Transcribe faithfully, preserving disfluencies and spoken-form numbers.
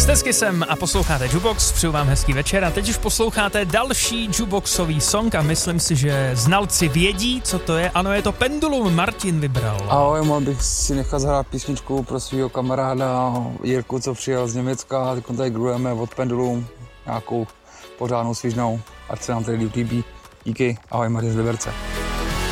Jste s Kissem a posloucháte Jukebox, přeju vám hezký večer a teď už posloucháte další jukeboxový song a myslím si, že znalci vědí, co to je. Ano, je to Pendulum, Martin vybral. Ahoj, mohl bych si nechat zahrát písničku pro svého kamaráda Jirku, co přijel z Německa, teď tady grujeme od Pendulum, nějakou pořádnou svižnou, ať se nám tady líbí. Díky, ahoj, Martin z Liberce.